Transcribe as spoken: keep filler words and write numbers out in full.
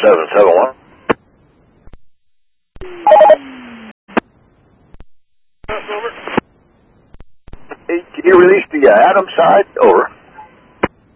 seven seven one. Over. Hey, can you release the uh, Adams side? Over.